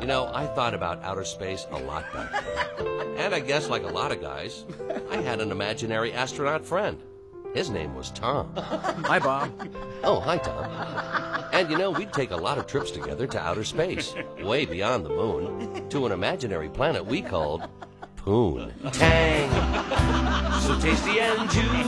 You know, I thought about outer space a lot back then. And I guess, like a lot of guys, I had an imaginary astronaut friend. His name was Tom. Hi, Bob. Oh, hi, Tom. And you know, we'd take a lot of trips together to outer space, way beyond the moon, to an imaginary planet we called Poon. Tang! So tasty and juicy.